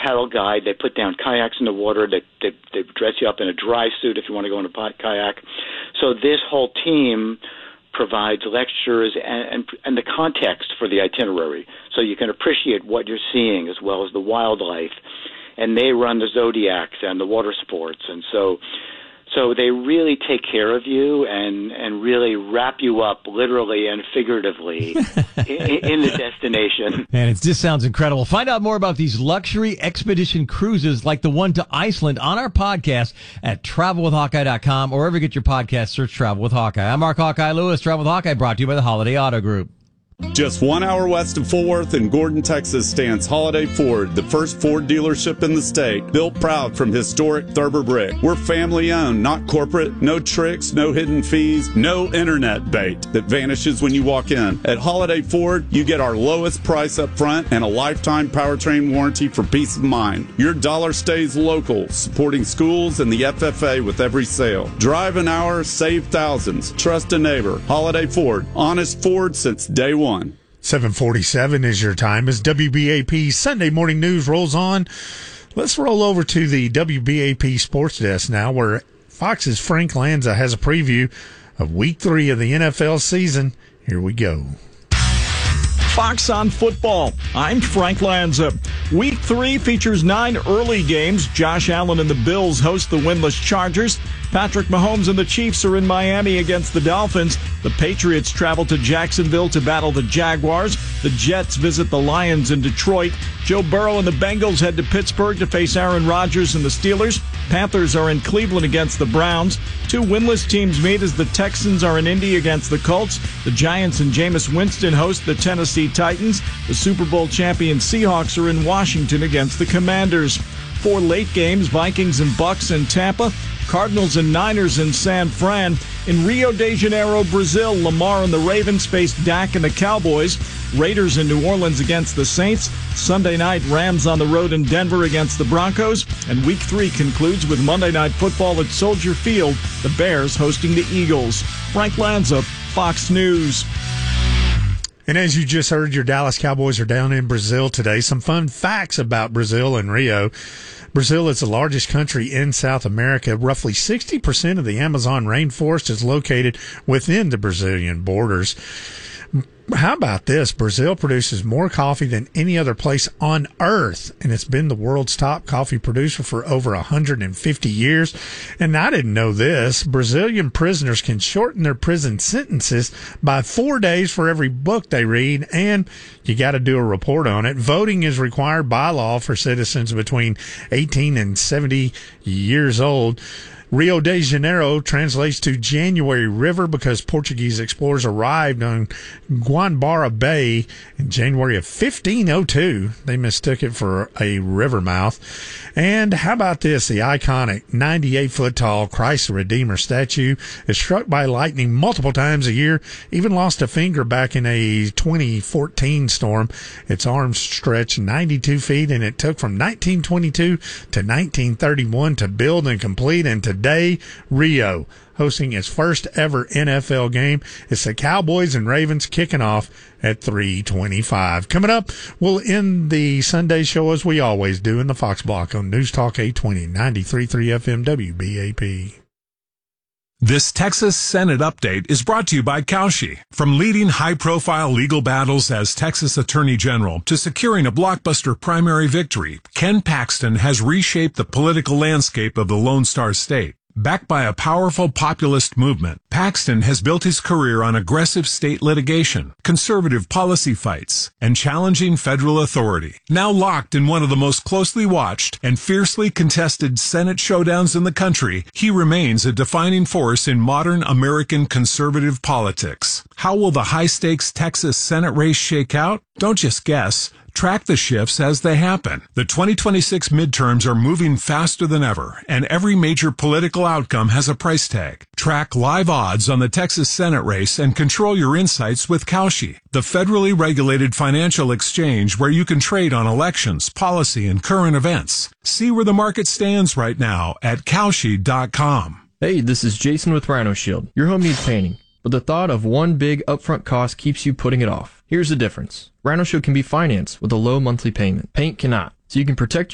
paddle guide. They put down kayaks in the water. They dress you up in a dry suit if you want to go in a kayak. So this whole team provides lectures and the context for the itinerary, so you can appreciate what you're seeing as well as the wildlife. And they run the zodiacs and the water sports, and so they really take care of you and really wrap you up literally and figuratively in the destination. And it just sounds incredible. Find out more about these luxury expedition cruises like the one to Iceland on our podcast at travelwithhawkeye.com, or wherever you get your podcast, search Travel with Hawkeye. I'm Mark Hawkeye Lewis. Travel with Hawkeye brought to you by the Holiday Auto Group. Just 1 hour west of Fort Worth in Gordon, Texas, stands Holiday Ford, the first Ford dealership in the state, built proud from historic Thurber brick. We're family-owned, not corporate, no tricks, no hidden fees, no internet bait that vanishes when you walk in. At Holiday Ford, you get our lowest price up front and a lifetime powertrain warranty for peace of mind. Your dollar stays local, supporting schools and the FFA with every sale. Drive an hour, save thousands. Trust a neighbor. Holiday Ford, honest Ford since day one. 7:47 is your time as WBAP Sunday Morning News rolls on. Let's roll over to the WBAP Sports Desk now, where Fox's Frank Lanza has a preview of Week 3 of the NFL season. Here we go. Fox on Football. I'm Frank Lanza. Week 3 features 9 early games. Josh Allen and the Bills host the winless Chargers. Patrick Mahomes and the Chiefs are in Miami against the Dolphins. The Patriots travel to Jacksonville to battle the Jaguars. The Jets visit the Lions in Detroit. Joe Burrow and the Bengals head to Pittsburgh to face Aaron Rodgers and the Steelers. Panthers are in Cleveland against the Browns. 2 winless teams meet as the Texans are in Indy against the Colts. The Giants and Jameis Winston host the Tennessee Titans. The Super Bowl champion Seahawks are in Washington against the Commanders. 4 late games, Vikings and Bucks in Tampa. Cardinals and Niners in San Fran. In Rio de Janeiro, Brazil, Lamar and the Ravens face Dak and the Cowboys. Raiders in New Orleans against the Saints. Sunday night, Rams on the road in Denver against the Broncos. And Week 3 concludes with Monday Night Football at Soldier Field, the Bears hosting the Eagles. Frank Lanza, Fox News. And as you just heard, your Dallas Cowboys are down in Brazil today. Some fun facts about Brazil and Rio. Brazil is the largest country in South America. Roughly 60% of the Amazon rainforest is located within the Brazilian borders. How about this? Brazil produces more coffee than any other place on earth, and it's been the world's top coffee producer for over 150 years. And I didn't know this. Brazilian prisoners can shorten their prison sentences by 4 days for every book they read, and you got to do a report on it. Voting is required by law for citizens between 18 and 70 years old. Rio de Janeiro translates to January River because Portuguese explorers arrived on Guanabara Bay in January of 1502. They mistook it for a river mouth. And how about this? The iconic 98-foot-tall Christ the Redeemer statue is struck by lightning multiple times a year, even lost a finger back in a 2014 storm. Its arms stretch 92 feet, and it took from 1922 to 1931 to build and complete, and today, Rio hosting its first ever NFL game. It's the Cowboys and Ravens kicking off at 3:25. Coming up, we'll end the Sunday show as we always do in the Fox Block on News Talk 820, 93.3 FM WBAP. This Texas Senate update is brought to you by Kalshi. From leading high-profile legal battles as Texas Attorney General to securing a blockbuster primary victory, Ken Paxton has reshaped the political landscape of the Lone Star State. Backed by a powerful populist movement, Paxton has built his career on aggressive state litigation, conservative policy fights, and challenging federal authority. Now locked in one of the most closely watched and fiercely contested Senate showdowns in the country, he remains a defining force in modern American conservative politics. How will the high-stakes Texas Senate race shake out? Don't just guess. Track the shifts as they happen. The 2026 midterms are moving faster than ever, and every major political outcome has a price tag. Track live odds on the Texas Senate race and control your insights with Kalshi, the federally regulated financial exchange where you can trade on elections, policy, and current events. See where the market stands right now at Kalshi.com. Hey, this is Jason with Rhino Shield. Your home needs painting, but the thought of one big upfront cost keeps you putting it off. Here's the difference. Rhino Shield can be financed with a low monthly payment. Paint cannot. So you can protect